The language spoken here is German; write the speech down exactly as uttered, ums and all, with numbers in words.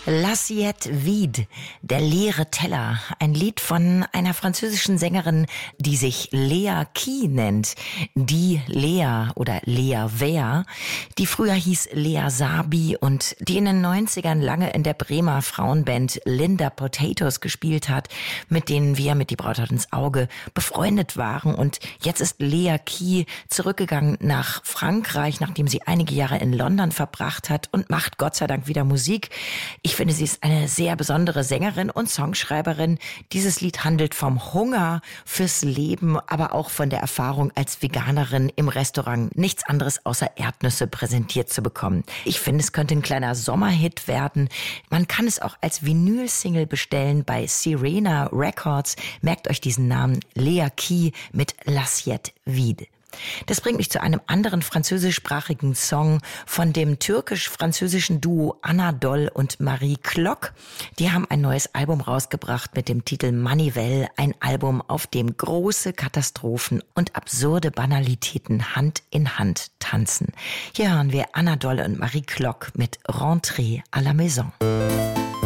L'assiette vide, der leere Teller. Ein Lied von einer französischen Sängerin, die sich Lea Key nennt. Die Lea oder Lea Ware, die früher hieß Lea Sabi und die in den neunzigern lange in der Bremer Frauenband Linda Potatoes gespielt hat, mit denen wir mit Die Braut hat ins Auge befreundet waren. Und jetzt ist Lea Key zurückgegangen nach Frankreich, nachdem sie einige Jahre in London verbracht hat und macht Gott sei Dank wieder Musik. Ich finde, sie ist eine sehr besondere Sängerin und Songschreiberin. Dieses Lied handelt vom Hunger fürs Leben, aber auch von der Erfahrung als Veganerin im Restaurant nichts anderes außer Erdnüsse präsentiert zu bekommen. Ich finde, es könnte ein kleiner Sommerhit werden. Man kann es auch als Vinyl-Single bestellen bei Sirena Records. Merkt euch diesen Namen, Lea Key mit L'assiette vide. Das bringt mich zu einem anderen französischsprachigen Song von dem türkisch-französischen Duo Anadol und Marie Klock. Die haben ein neues Album rausgebracht mit dem Titel Manivelle, ein Album, auf dem große Katastrophen und absurde Banalitäten Hand in Hand tanzen. Hier hören wir Anadol und Marie Klock mit Rentrée à la Maison.